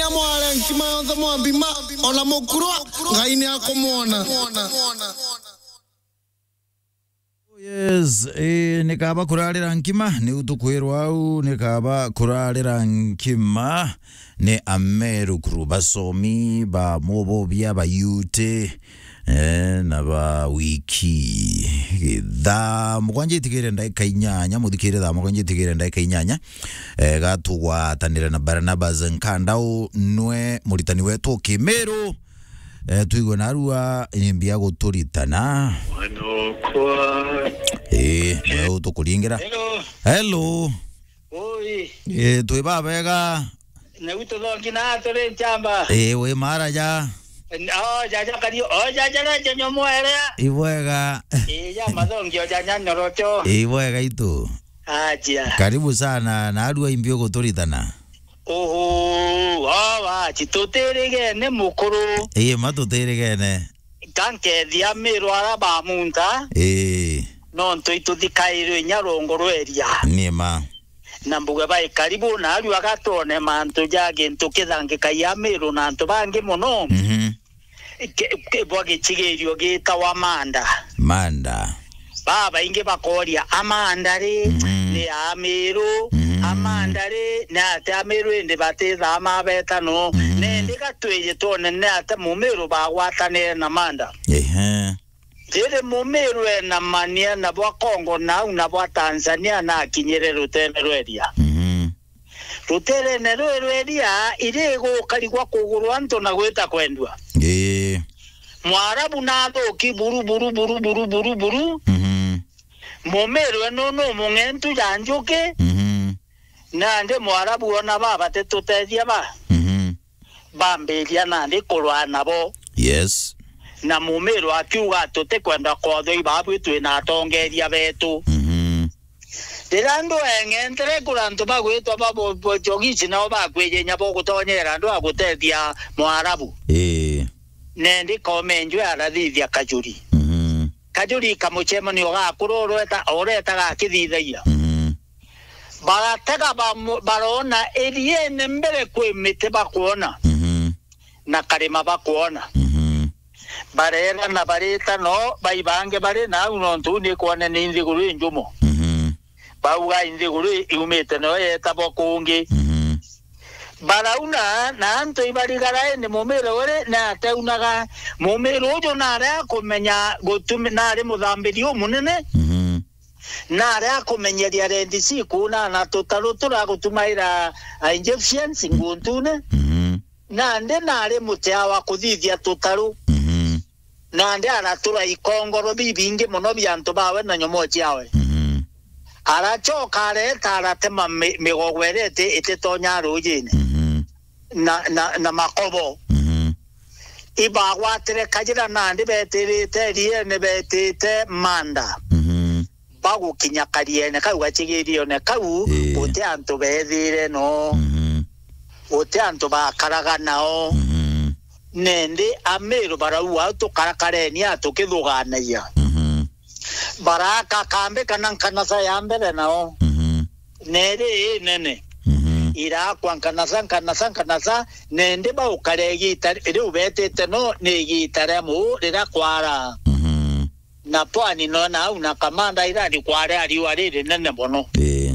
ya mwale nkima yonza mwambima ona mokuro ngaini akomona. Yes, nikaba kuralira nkima ni utukwirwa au nikaba kuralira nkima ni Ameru Crew basomi ba mobo bya ba yute na ba wiki da mkwanje tikire ndai kainyanya mudikire da mkwanje tikire ndai kainyanya gatugwa tanira na Barnabas Nkandau nwe muritani wetu Kimeru tuigwe narua nimbia guturitana no tukuringira. Hello. Oi. Tui babega. Na wito longi na tore chamba. We mara ja. Ja kari. Ja na nyo moerea. Iwega. Ja madongi ja nyorocho. Iwega itu. Aja. Karibu sana na arua imbio guturitana. Wa chitoterege ne mukuru. Matuterege Kanke dia mirwara ba munta. Non tuithikairwe Nyarongo area. Nima. Na mbuga bai karibu na arua gatone mantu jage ntukithangika ya miru na antu bangi muno. Ke bwage chigerio gitawa Manda. Baba inge bakoria Amanda ri ni Amiru. Amanda ri na ate Amiru ende bateza amabeta no. Ne ndika tweje tone ne ate mumiru bagwatane na Amanda. Tele mumiru na mania na bwa Kongo na bwa Tanzania na kinyere Rutene Rweria. Rutene Rweria irego kaligwa kuguru anto na gweta kwendwa. Mwarabu na doki buru. Mumiru no mungentu janjuke. Na nde mwarabu ona baba tetutethia ba. Bambelia na ndi kulwa nabo. Yes. Na mumiru akiuga tute kwenda kotho ibabu twina atongeria betu. Dirando engentere kurantu bagwitwa babo jogici nao bakweje nyabo gutonyera andu agutethia mwarabu. Nendi komenjwe arathithia Kajuri. Kajuri kamuchemo ni oga kuroreta oreta gakithithaia. Baratega barona eriene mbere kwimite bakuona. Na karima bakuona. Barera na bareta no baibange bare na unontu ni kuone ni nziguru injumo. Bauga inziguru iumete no eta bokungi. Barauna na anto ibarigara ni mumiru ore na ateunaga mumiru ujo nara kumenya gutumi nari muthambiri umunene. Nara kumenyeria rendisi kuna na tutarutura gutumaira Egyptians nguntune. Na nde nari mutea wa kuthithia tutaru. Na nde aratura ikongoro bibingi muno byantu bawe na nyomo ciawe. Arachoka areta aratema migogwerete itetonya rujine. Na makobo. Ibagwatire kajira nandi betirite riene betite Manda. Bagu kinyakariene kau gachigirio ne kau ote antu bethire no. Ote antu bakaraga nao. Nende Ameru barau auto karakareni atukithuganaia. Baraka kambe kanasa ya mbere nao. Nere nene. Ira kwa kanasa nende ba ukaregi ri ubetete no ne gitare mu rira kwara. Na pwani no na una kamanda ira ri kware ari wari nene bono.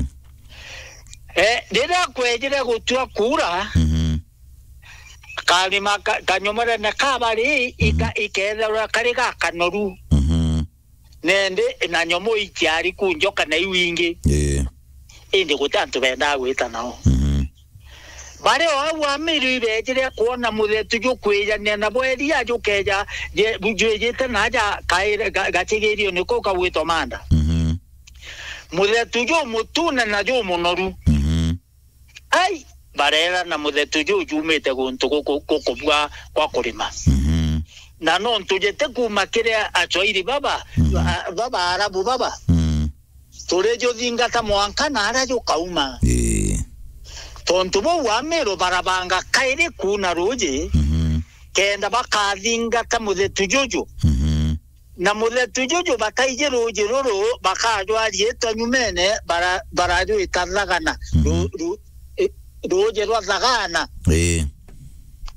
Rira kwejire gutua kura. Kalima kanyomara na kabari ikethera kariga kanoru. Nende na nyomo ikiari kunjoka na iwingi. Indi gutantu benda gwita nao. Bare wa Ameru bejire kuona muthetu jukwija na bweri ajukeja je bujwejete naja kaire gachigirio niko kawito Manda. Muthetu jo mutuna na jo monoru. Ai barera na muthetu jo jumete guntu kokobwa kwa kurima. Na no ntujete kumakire achoiri baba arabu baba. Turejo thingata mwanka na arajo kauma. Tontu bo Ameru barabanga kaire kuna roje. Kenda bakathingata muthetu jojo. Na muthetu jojo bakaije roje roro bakajwa rieto nyumene barajo itaragana. Roje rwa thagana.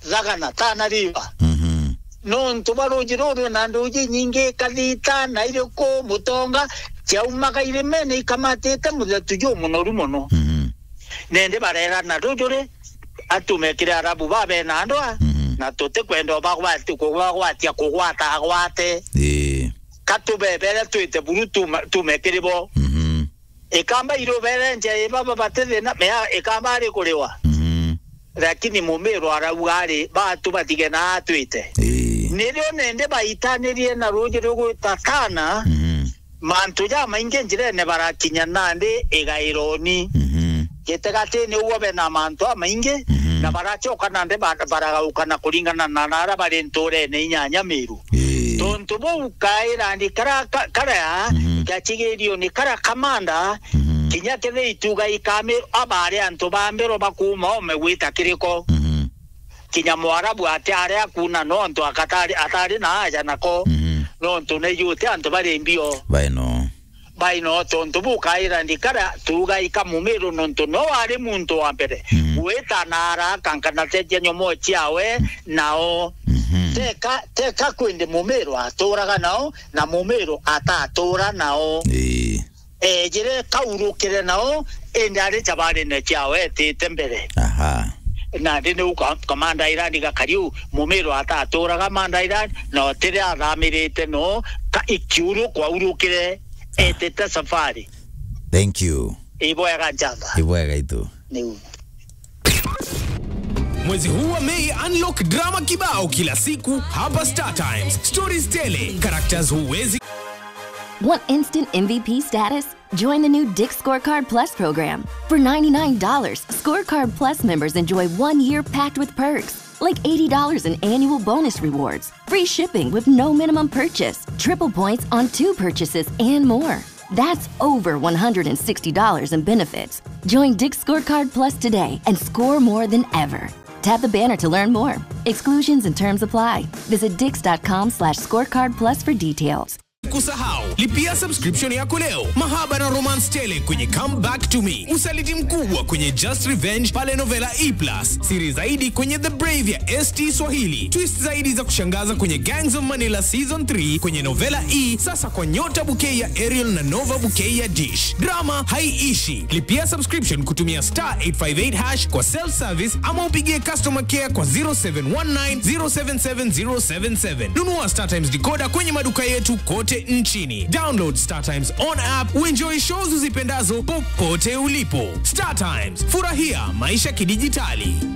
zagana tana riva no ntubaro jiroro na ndoje nyinge kadita na ile ko mutonga chauma ile mene ikamatete muzatujo munoru muno nende barera na dojore atumekira arabu babe na ndoa na tote kwendo bagwati ko bagwati ko gwata agwate katubebere tuite burutu tumekiribo ekamba iro bere nje baba batele na mea ekamba ari kulewa lakini mumero arauari batu batigena tuite nilio nende baitanirie na rujiro gutakana mantu ya mainge njire ne barakinya nande egaironi getegate ne uwe na mantu mainge na barachoka nande baragauka kulingana na nara barentore ne nyanya miru tonto bo kaira ndi kara gachigerio ni kara kamanda kinya kede ituga ikame abare anto bambero bakuma omewita kiriko kinya mwarabu atare akuna no nto akatari atari na aja nako no nto ne yute anto bare mbio baino tonto bo kaira ndi kara tuga ikamumero no nto no ari muntu wambere weta nara kankana teje nyomo chiawe nao teka kwende mumero atoraga nao na mumero atatora nao jire kaurukire nao endare chabare ne chawe tembere na dinu kamanda irani ga kariu mumero atatora ga manda irani no tere aramirete no ka ikiuru kwa urukire eteta safari. Thank you. Iboya gajamba iboya itu ni Mwezi huu wa Mei unlock drama kibao kila siku hapa Star Times. Stories tele, characters huwezi. Want instant MVP status? Join the new Dick's Scorecard Plus program. For $99, Scorecard Plus members enjoy 1 year packed with perks, like $80 in annual bonus rewards, free shipping with no minimum purchase, triple points on 2 purchases, and more. That's over $160 in benefits. Join Dick's Scorecard Plus today and score more than ever. Tap the banner to learn more. Exclusions and terms apply. Visit dix.com/scorecardplus for details. Kusahau, lipia subscription yako leo. Mahaba na romance tele kwenye Come Back to Me. Usaliti mkubwa kwenye Just Revenge pale Novela E+. Siri zaidi kwenye The Brave ya ST Swahili. Twist zaidi za kushangaza kwenye Gangs of Manila Season 3 kwenye Novela E. Sasa kwa Nyota Bouquet ya Ariel na Nova Bouquet ya Dish. Drama haiishi. Lipia subscription kutumia *858# kwa self-service ama upigie customer care kwa 0719077077. Nunua Star Times decoder kwenye maduka yetu kote nchini. Download Star Times on app uenjoy shows uzipendazo popote ulipo. Star Times, furahia maisha kidijitali.